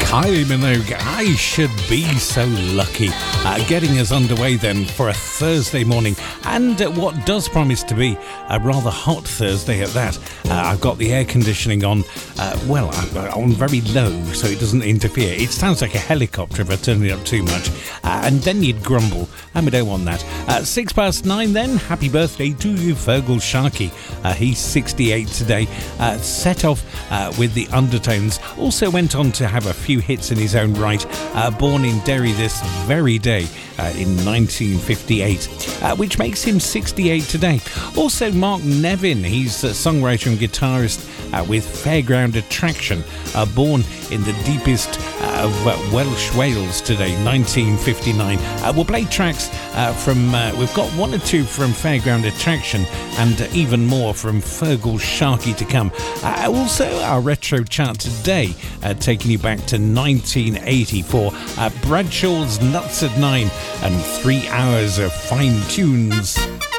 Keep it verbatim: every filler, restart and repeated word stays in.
Kylie Minogue, I should be so lucky. Uh, getting us underway then for a Thursday morning, and uh, what does promise to be a rather hot Thursday at that. Uh, I've got the air conditioning on, uh, well, uh, on very low so it doesn't interfere. It sounds like a helicopter if I turn it up too much, uh, and then you'd grumble, and we don't want that. Uh, six past nine then, happy birthday to you, Fergal Sharkey. Uh, he's sixty-eight today. Uh, set off uh, with the Undertones. Also went on to have a few hits in his own right. Uh, born in Derry this very day uh, in nineteen fifty-eight, uh, which makes him sixty-eight today. Also Mark Nevin, he's a songwriter and guitarist uh, with Fairground Attraction, uh, born in the deepest uh, of uh, Welsh Wales today, nineteen fifty-nine. Uh, we'll play tracks uh, from, uh, we've got one or two from Fairground Attraction and uh, even more from Fergal Sharkey to come. Uh, also our retro chart today, uh, taking you back to nineteen eighty-four, uh, Bradshaw's Nuts at Nine and three hours of fine tunes.